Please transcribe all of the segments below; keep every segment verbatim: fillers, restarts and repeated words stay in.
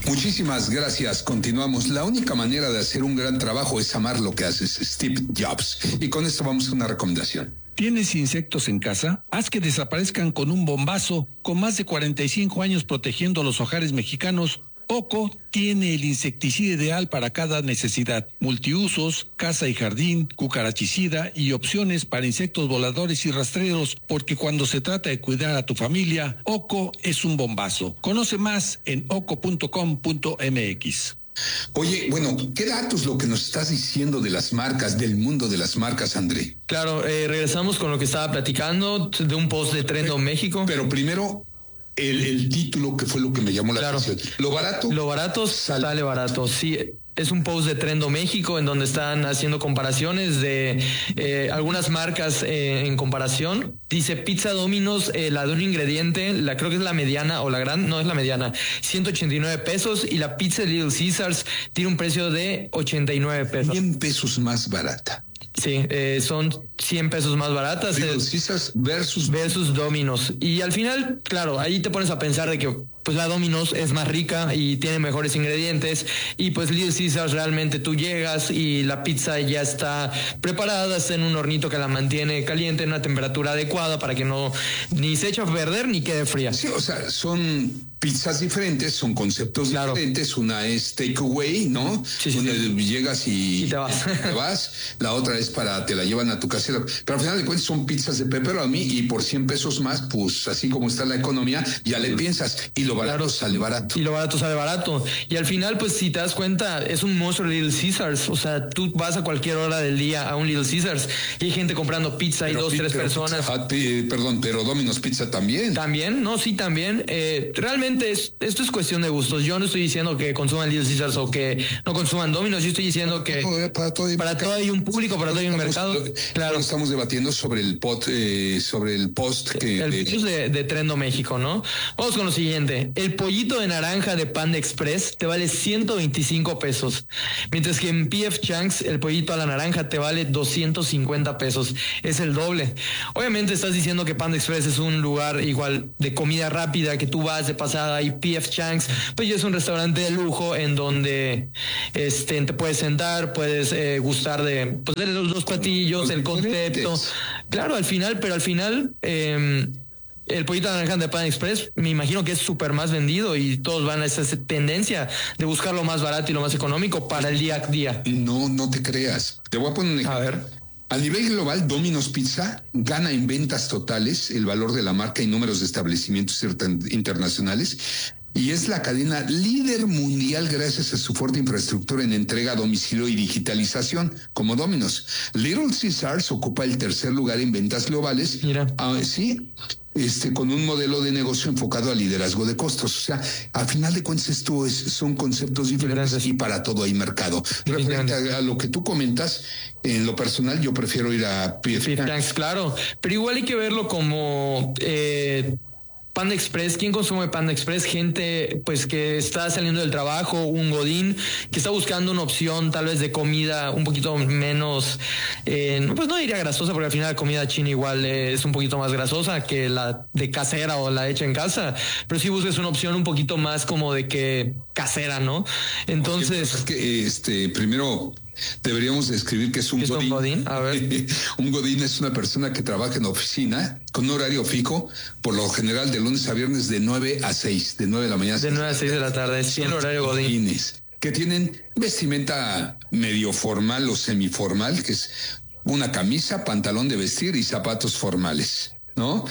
Muchísimas gracias. Continuamos. La única manera de hacer un gran trabajo es amar lo que haces, Steve Jobs. Y con esto vamos a una recomendación. ¿Tienes insectos en casa? Haz que desaparezcan con un bombazo. Con más de cuarenta y cinco años protegiendo los hogares mexicanos, OCO tiene el insecticida ideal para cada necesidad. Multiusos, casa y jardín, cucarachicida y opciones para insectos voladores y rastreros, porque cuando se trata de cuidar a tu familia, OCO es un bombazo. Conoce más en oco punto com punto mx. Oye, bueno, ¿qué datos lo que nos estás diciendo de las marcas, del mundo de las marcas, André? Claro, eh, regresamos con lo que estaba platicando de un post de Trendo México. Pero primero, el, el título, que fue lo que me llamó la claro. atención. ¿Lo barato? Lo barato sale, sale barato, sí. Es un post de Trendo México en donde están haciendo comparaciones de eh, algunas marcas eh, en comparación. Dice Pizza Domino's, eh, la de un ingrediente, la creo que es la mediana o la gran, no es la mediana, ciento ochenta y nueve pesos, y la pizza Little Caesars tiene un precio de ochenta y nueve pesos. cien pesos más barata. Sí, eh, son cien pesos más baratas. Little Caesars versus... versus Domino's. Y al final, claro, ahí te pones a pensar de que pues la Domino's es más rica y tiene mejores ingredientes, y pues Little Caesars realmente tú llegas y la pizza ya está preparada, está en un hornito que la mantiene caliente en una temperatura adecuada para que no ni se eche a perder ni quede fría. Sí, o sea, son pizzas diferentes, son conceptos claro. diferentes. Una es takeaway, ¿no? Sí, sí, Donde sí. llegas y, y te vas. te vas. La otra es para, te la llevan a tu casera. Pero al final de cuentas son pizzas de pepperoni, y por cien pesos más, pues así como está la economía, ya le piensas. Y lo barato claro. sale barato. Y lo barato sale barato. Y al final, pues si te das cuenta, es un monstruo Little Caesars. O sea, tú vas a cualquier hora del día a un Little Caesars y hay gente comprando pizza y pero, dos, tres pero, personas. Pizza, ah, perdón, pero Domino's Pizza también. También, no, sí, también. Eh, realmente es, esto es cuestión de gustos. Yo no estoy diciendo que consuman Little Caesars o que no consuman Domino's. Yo estoy diciendo que para todo hay, para todo hay un público, para todo hay un mercado. Lo, claro. Estamos debatiendo sobre el pot, eh, sobre el post que el de, post de, de Trendo México, ¿no? Vamos con lo siguiente. El pollito de naranja de Panda Express te vale ciento veinticinco pesos, mientras que en P F Chang's el pollito a la naranja te vale doscientos cincuenta pesos. Es el doble. Obviamente estás diciendo que Panda Express es un lugar igual de comida rápida, que tú vas de pasada, y P F Chang's pues ya es un restaurante de lujo en donde este te puedes sentar, puedes eh, gustar de, pues, de los dos platillos, el concepto. Claro, al final, pero al final eh, el pollito de naranja de Panda Express me imagino que es súper más vendido y todos van a esa tendencia de buscar lo más barato y lo más económico para el día a día. No, no te creas. Te voy a poner un ejemplo. A ver. A nivel global, Domino's Pizza gana en ventas totales el valor de la marca y números de establecimientos internacionales, y es la cadena líder mundial gracias a su fuerte infraestructura en entrega a domicilio y digitalización, como Domino's. Little Caesars ocupa el tercer lugar en ventas globales. Mira. Ah, sí. Este, con un modelo de negocio enfocado al liderazgo de costos. O sea, a final de cuentas esto es, son conceptos diferentes. Gracias. Y para todo hay mercado. Referente a, a lo que tú comentas, en lo personal yo prefiero ir a P F Chang's. Claro, pero igual hay que verlo como... Eh, Panda Express, ¿quién consume Panda Express? Gente pues que está saliendo del trabajo, un godín que está buscando una opción tal vez de comida un poquito menos, eh, pues no diría grasosa, porque al final la comida china igual eh, es un poquito más grasosa que la de casera o la hecha en casa, pero sí buscas una opción un poquito más como de que casera, ¿no? Entonces... Es que este, primero... deberíamos describir que es un ¿Es godín. Un godín, a ver. Un godín es una persona que trabaja en oficina con un horario fijo, por lo general de lunes a viernes de nueve a seis, de nueve de la mañana. De nueve a seis de la tarde, sí, el horario godín. Godines, que tienen vestimenta medio formal o semiformal, que es una camisa, pantalón de vestir y zapatos formales, ¿no?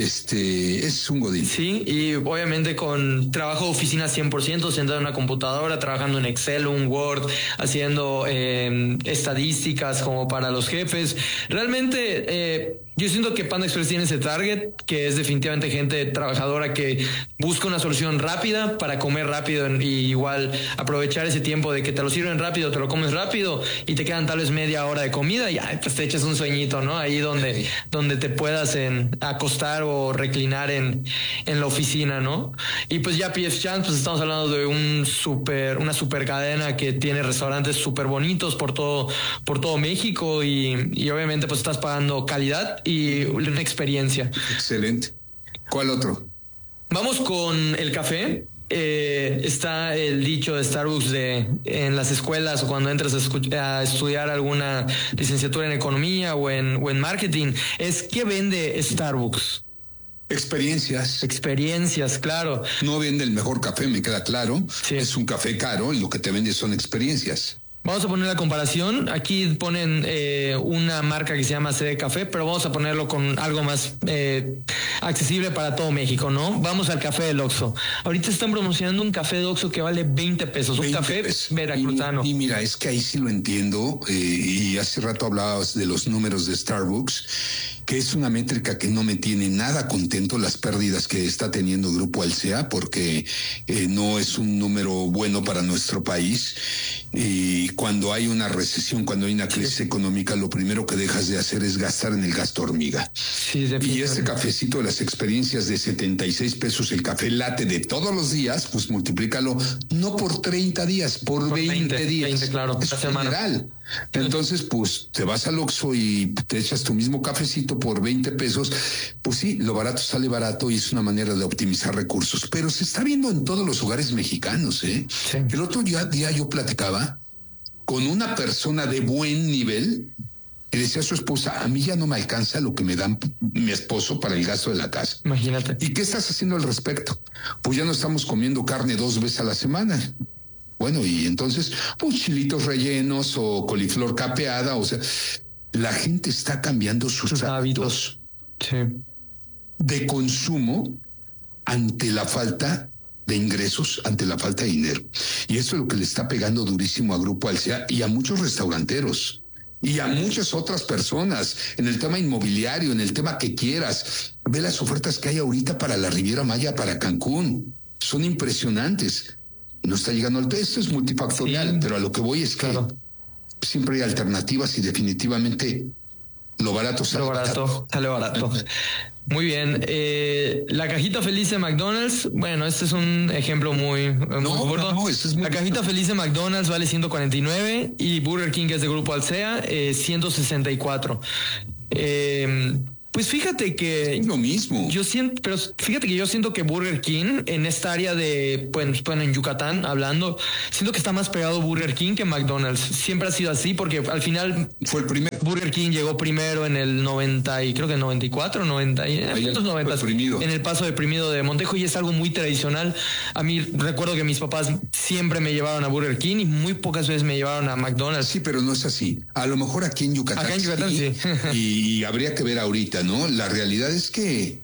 Este es un godín. Sí, y obviamente con trabajo de oficina cien por ciento, sentado en una computadora, trabajando en Excel, un Word, haciendo eh, estadísticas como para los jefes. Realmente eh, yo siento que Panda Express tiene ese target, que es definitivamente gente trabajadora que busca una solución rápida para comer rápido, y igual aprovechar ese tiempo de que te lo sirven rápido, te lo comes rápido y te quedan tal vez media hora de comida y ay, pues te echas un sueñito, ¿no? Ahí donde, donde te puedas en, acostar o reclinar en, en la oficina, ¿no? Y pues ya P F Chang's, pues estamos hablando de un super, una super cadena que tiene restaurantes súper bonitos por todo, por todo México, y, y obviamente pues estás pagando calidad y una experiencia. Excelente. ¿Cuál otro? Vamos con el café. eh, está el dicho de Starbucks de en las escuelas o cuando entras a, escu- a estudiar alguna licenciatura en economía o en, o en marketing, es ¿qué vende Starbucks? Experiencias. Experiencias, claro. No vende el mejor café, me queda claro. Sí. Es un café caro y lo que te vende son experiencias. Vamos a poner la comparación. Aquí ponen eh, una marca que se llama C D Café, pero vamos a ponerlo con algo más eh, accesible para todo México, ¿no? Vamos al café del Oxxo. Ahorita están promocionando un café de Oxxo que vale veinte pesos. Un café pesos. veracruzano. Y, y mira, es que ahí sí lo entiendo. Eh, y hace rato hablabas de los números de Starbucks, que es una métrica que no me tiene nada contento las pérdidas que está teniendo Grupo Alsea, porque eh, no es un número bueno para nuestro país. Y cuando hay una recesión, cuando hay una crisis económica, lo primero que dejas de hacer es gastar en el gasto hormiga. Sí, y este cafecito de las experiencias de setenta y seis pesos, el café latte de todos los días, pues multiplícalo no por treinta días, por, por veinte, veinte días. veinte, claro, es general. Entonces, pues te vas al Oxxo y te echas tu mismo cafecito por veinte pesos. Pues sí, lo barato sale barato y es una manera de optimizar recursos. Pero se está viendo en todos los hogares mexicanos, ¿eh? Sí. El otro día, día yo platicaba con una persona de buen nivel y decía a su esposa, a mí ya no me alcanza lo que me dan mi esposo para el gasto de la casa. Imagínate. ¿Y qué estás haciendo al respecto? Pues ya no estamos comiendo carne dos veces a la semana. Bueno, y entonces, pues chilitos rellenos o coliflor capeada, o sea, la gente está cambiando sus, sus hábitos, hábitos sí. de consumo ante la falta de ingresos, ante la falta de dinero. Y eso es lo que le está pegando durísimo a Grupo Alsea y a muchos restauranteros y a muchas otras personas en el tema inmobiliario, en el tema que quieras. Ve las ofertas que hay ahorita para la Riviera Maya, para Cancún. Son impresionantes. No está llegando al... Esto es multifactorial, sí. Pero a lo que voy es que claro. siempre hay alternativas y definitivamente lo barato sale lo barato. barato. Sale barato. Muy bien. Eh, la cajita feliz de McDonald's. Bueno, este es un ejemplo muy, muy no, gordo. No, no, este es muy la cajita bien. feliz de McDonald's vale ciento cuarenta y nueve y Burger King, que es de Grupo Alsea, eh, ciento sesenta y cuatro. Eh, Pues fíjate que... Es lo mismo. Yo siento, pero fíjate que yo siento que Burger King en esta área de, pues, bueno, en Yucatán, hablando, siento que está más pegado Burger King que McDonald's. Siempre ha sido así porque al final... Fue el primero. Burger King llegó primero en el noventa y creo que noventa y cuatro, noventa y... Ahí el noventa, en el paso deprimido de Montejo y es algo muy tradicional. A mí recuerdo que mis papás siempre me llevaron a Burger King y muy pocas veces me llevaron a McDonald's. Sí, pero no es así. A lo mejor aquí en Yucatán. Acá en Yucatán sí. sí. y, y habría que ver ahorita, ¿no? La realidad es que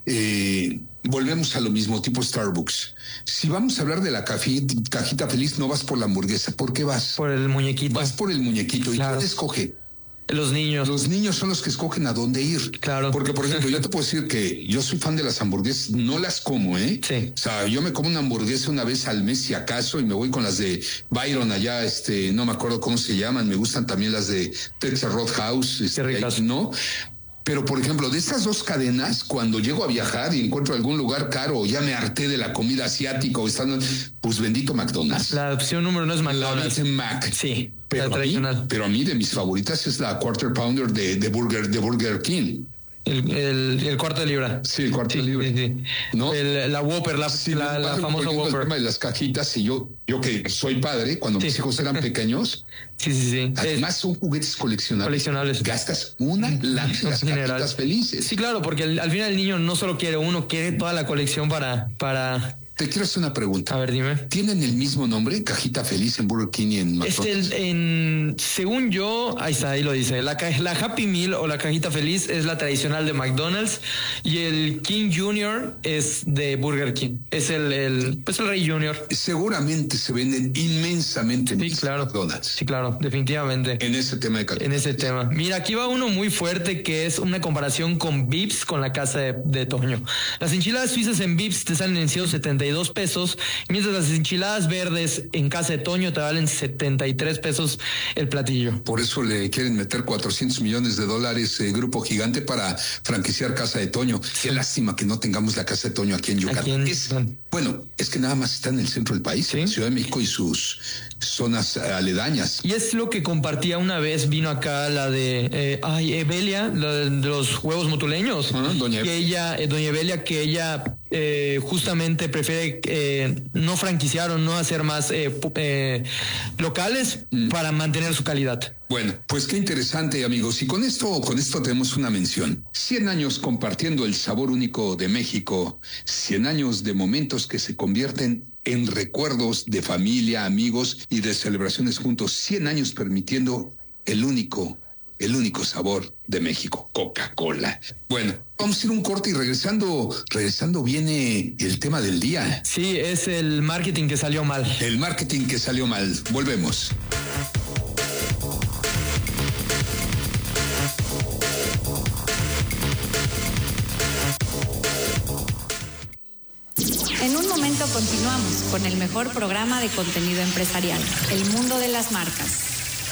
eh, volvemos a lo mismo, tipo Starbucks. Si vamos a hablar de la cajita, cajita feliz, no vas por la hamburguesa. ¿Por qué vas? Por el muñequito. Vas por el muñequito. Claro. ¿Y quién escoge? Los niños. Los niños son los que escogen a dónde ir. Claro. Porque, por ejemplo, yo te puedo decir que yo soy fan de las hamburguesas, no las como, ¿eh? Sí. O sea, yo me como una hamburguesa una vez al mes, si acaso, y me voy con las de Byron allá, este, no me acuerdo cómo se llaman, me gustan también las de Texas Roadhouse, este, Qué ricas. ¿no? Pero, por ejemplo, de estas dos cadenas, cuando llego a viajar y encuentro algún lugar caro o ya me harté de la comida asiática o estando, pues bendito McDonald's. La opción número uno es McDonald's. La Mac. Sí, pero la tradicional. A mí, pero a mí de mis favoritas es la Quarter Pounder de, de, Burger, de Burger King. El, el, el cuarto de libra. Sí, el cuarto sí, de libra. Sí, sí. ¿No? El, la Whopper, la, sí, la, la famosa Whopper. El tema de las cajitas, y yo, yo que soy padre, cuando sí. mis hijos eran pequeños, sí, sí, sí. además es, son juguetes coleccionables. Coleccionables. Gastas una lana en las cajitas felices. Sí, claro, porque al, al final el niño no solo quiere uno, quiere toda la colección para... para... Te quiero hacer una pregunta. A ver, dime. ¿Tienen el mismo nombre, Cajita Feliz, en Burger King y en McDonald's? Este, en, según yo, ahí está, ahí lo dice. La, la Happy Meal o la Cajita Feliz es la tradicional de McDonald's y el King Junior es de Burger King. Es el, el pues el Rey Junior. Seguramente se venden inmensamente en sí, claro. McDonald's. Sí, claro, definitivamente. En ese tema de calidad. En ese tema. Mira, aquí va uno muy fuerte que es una comparación con Vips con la casa de, de Toño. Las enchiladas suizas en Vips te salen en ciento setenta y dos pesos, mientras las enchiladas verdes en casa de Toño te valen setenta y tres pesos el platillo. Por eso le quieren meter cuatrocientos millones de dólares eh, Grupo Gigante para franquiciar Casa de Toño. Sí. Qué lástima que no tengamos la Casa de Toño aquí en Yucatán. Aquí en... Es, bueno, es que nada más está en el centro del país, ¿sí? En Ciudad de México y sus zonas aledañas. Y es lo que compartía una vez, vino acá la de, eh, ay, Evelia, la de, de los huevos motuleños. Ah, doña que ella, eh, doña Evelia, que ella eh, justamente prefiere eh, no franquiciar o no hacer más eh, eh, locales mm. para mantener su calidad. Bueno, pues qué interesante, amigos. Y con esto, con esto tenemos una mención. cien años compartiendo el sabor único de México. cien años de momentos que se convierten en recuerdos de familia, amigos y de celebraciones juntos. cien años permitiendo el único, el único sabor de México, Coca-Cola. Bueno, vamos a ir un corte y regresando, regresando viene el tema del día. Sí, es el marketing que salió mal. El marketing que salió mal. Volvemos. En un momento continuamos con el mejor programa de contenido empresarial, El Mundo de las Marcas.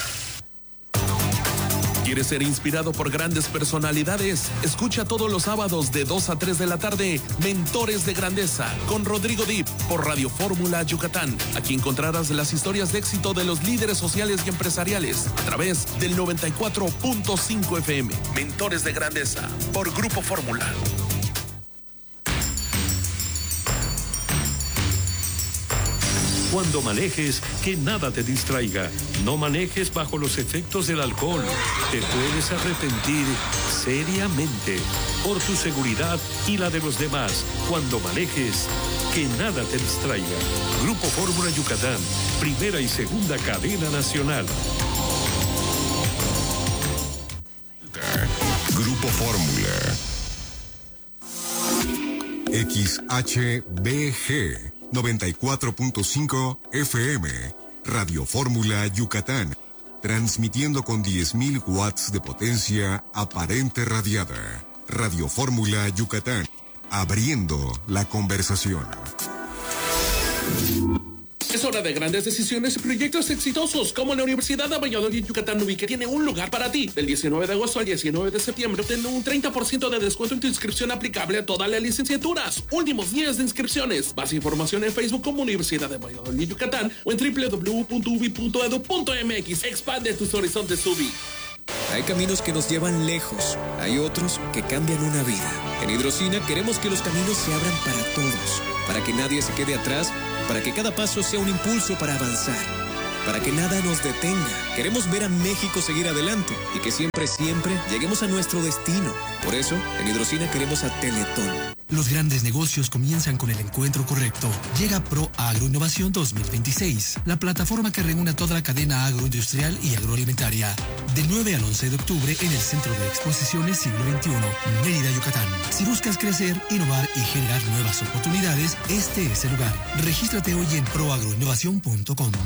¿Quieres ser inspirado por grandes personalidades? Escucha todos los sábados de dos a tres de la tarde Mentores de Grandeza con Rodrigo Dip por Radio Fórmula Yucatán. Aquí encontrarás las historias de éxito de los líderes sociales y empresariales a través del noventa y cuatro punto cinco F M. Mentores de Grandeza por Grupo Fórmula. Cuando manejes, que nada te distraiga. No manejes bajo los efectos del alcohol. Te puedes arrepentir seriamente. Por tu seguridad y la de los demás. Cuando manejes, que nada te distraiga. Grupo Fórmula Yucatán, primera y segunda cadena nacional. Grupo Fórmula. X H B G noventa y cuatro punto cinco F M, Radio Fórmula Yucatán, transmitiendo con diez mil watts de potencia aparente radiada. Radio Fórmula Yucatán, abriendo la conversación. Es hora de grandes decisiones y proyectos exitosos, como la Universidad de Valladolid Yucatán Nubi, que tiene un lugar para ti. Del diecinueve de agosto al diecinueve de septiembre, obtén un treinta por ciento de descuento en tu inscripción aplicable a todas las licenciaturas. Últimos días de inscripciones. Más información en Facebook como Universidad de Valladolid Yucatán o en doble u doble u doble u punto u b i punto e d u punto m x. Expande tus horizontes, U B I. Hay caminos que nos llevan lejos, hay otros que cambian una vida. En Hidrocina queremos que los caminos se abran para todos, para que nadie se quede atrás, para que cada paso sea un impulso para avanzar, para que nada nos detenga. Queremos ver a México seguir adelante y que siempre, siempre lleguemos a nuestro destino. Por eso, en Hidrocina queremos a Teletón. Los grandes negocios comienzan con el encuentro correcto. Llega Pro Agroinnovación dos mil veintiséis, la plataforma que reúne a toda la cadena agroindustrial y agroalimentaria. Del nueve al once de octubre en el Centro de Exposiciones Siglo veintiuno, Mérida, Yucatán. Si buscas crecer, innovar y generar nuevas oportunidades, este es el lugar. Regístrate hoy en pro agroinnovación punto com.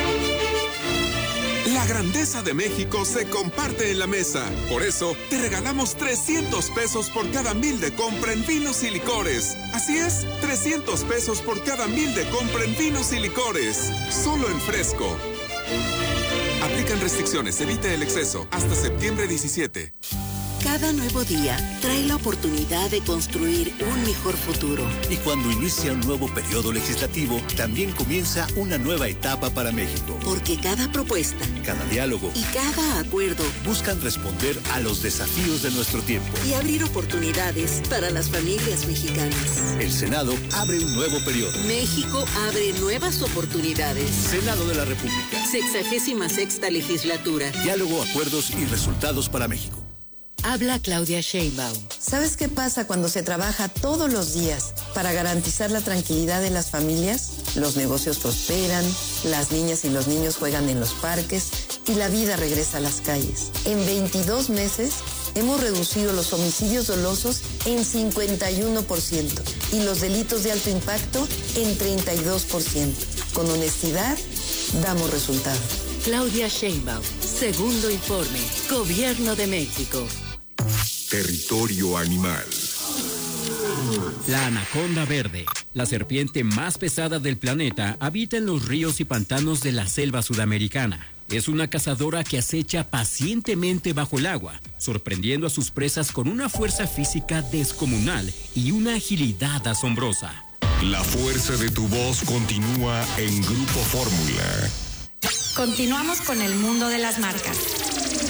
La grandeza de México se comparte en la mesa. Por eso, te regalamos trescientos pesos por cada mil de compra en vinos y licores. Así es, trescientos pesos por cada mil de compra en vinos y licores. Solo en Fresco. Aplican restricciones, evite el exceso. Hasta septiembre diecisiete. Cada nuevo día trae la oportunidad de construir un mejor futuro. Y cuando inicia un nuevo periodo legislativo, también comienza una nueva etapa para México. Porque cada propuesta, cada diálogo y cada acuerdo buscan responder a los desafíos de nuestro tiempo y abrir oportunidades para las familias mexicanas. El Senado abre un nuevo periodo. México abre nuevas oportunidades. Senado de la República. Sexagésima sexta legislatura. Diálogo, acuerdos y resultados para México. Habla Claudia Sheinbaum. ¿Sabes qué pasa cuando se trabaja todos los días para garantizar la tranquilidad de las familias? Los negocios prosperan, las niñas y los niños juegan en los parques y la vida regresa a las calles. En veintidós meses hemos reducido los homicidios dolosos en cincuenta y uno por ciento y los delitos de alto impacto en treinta y dos por ciento. Con honestidad, damos resultados. Claudia Sheinbaum, segundo informe, Gobierno de México. Territorio animal. La anaconda verde, la serpiente más pesada del planeta, habita en los ríos y pantanos de la selva sudamericana. Es una cazadora que acecha pacientemente bajo el agua, sorprendiendo a sus presas con una fuerza física descomunal y una agilidad asombrosa. La fuerza de tu voz continúa en Grupo Fórmula. Continuamos con el mundo de las marcas.